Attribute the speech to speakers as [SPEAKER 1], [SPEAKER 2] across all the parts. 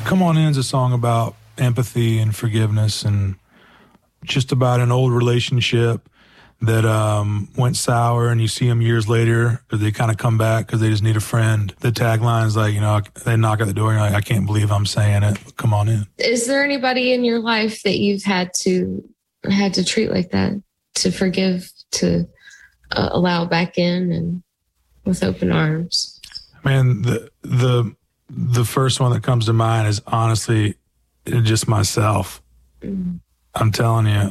[SPEAKER 1] Come On In is a song about empathy and forgiveness and just about an old relationship that went sour, and you see them years later, or they kind of come back because they just need a friend. The tagline is like, they knock at the door and you're like, I can't believe I'm saying it. Come on in.
[SPEAKER 2] Is there anybody in your life that you've had to treat like that, to forgive, to allow back in and with open arms?
[SPEAKER 1] Man, the first one that comes to mind is honestly just myself. Mm. I'm telling you,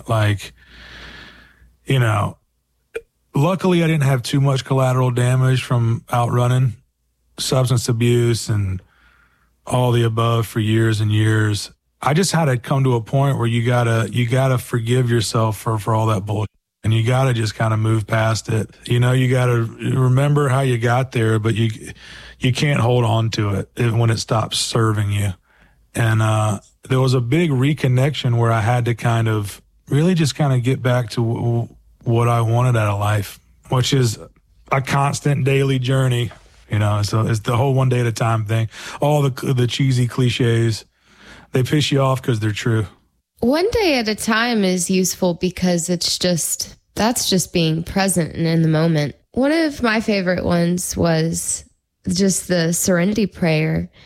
[SPEAKER 1] luckily I didn't have too much collateral damage from outrunning substance abuse and all the above for years and years. I just had to come to a point where you gotta forgive yourself for all that bullshit. And you gotta just kind of move past it. You gotta remember how you got there, but you can't hold on to it when it stops serving you. And there was a big reconnection where I had to kind of really just kind of get back to what I wanted out of life, which is a constant daily journey. So it's the whole one day at a time thing. All the cheesy cliches, they piss you off because they're true.
[SPEAKER 2] One day at a time is useful because that's just being present and in the moment. One of my favorite ones was just the Serenity Prayer.